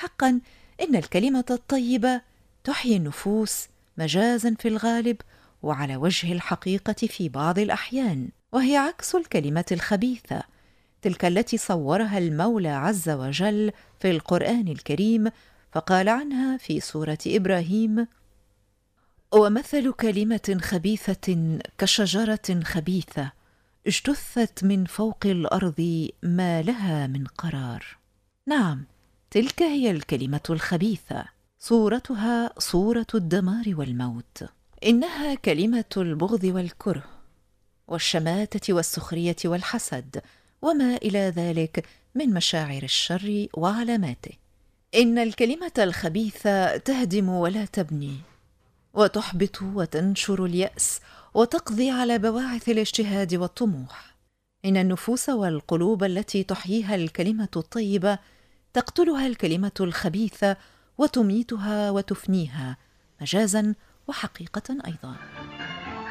حقا إن الكلمة الطيبة تحيي النفوس مجازا في الغالب، وعلى وجه الحقيقة في بعض الأحيان، وهي عكس الكلمة الخبيثة، تلك التي صورها المولى عز وجل في القرآن الكريم، فقال عنها في سورة إبراهيم: ومثل كلمة خبيثة كشجرة خبيثة اجتثت من فوق الأرض ما لها من قرار. نعم، تلك هي الكلمة الخبيثة، صورتها صورة الدمار والموت. إنها كلمة البغض والكره والشماتة والسخرية والحسد وما إلى ذلك من مشاعر الشر وعلاماته. إن الكلمة الخبيثة تهدم ولا تبني، وتحبط وتنشر اليأس، وتقضي على بواعث الاجتهاد والطموح. إن النفوس والقلوب التي تحييها الكلمة الطيبة تقتلها الكلمة الخبيثة، وتميتها وتفنيها مجازا وحقيقة أيضا.